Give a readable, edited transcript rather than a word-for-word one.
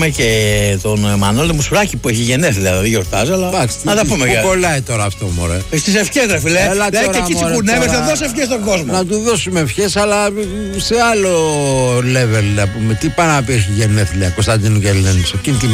Και τον Μανώλη Μουσουράκη που έχει γενέθλια, δεν γιορτάζει, αλλά να τα πούμε. Πού κολλάει τώρα αυτό, μωρέ. Στις ευχές, ρε φίλε. Λέει και εκεί τσικουνεύεσαι, θα δώσει ευχές στον κόσμο. Να του δώσουμε ευχές, αλλά σε άλλο level, να πούμε. Τι πάει να πει έχει γενέθλια, Κωνσταντίνου και Ελένης.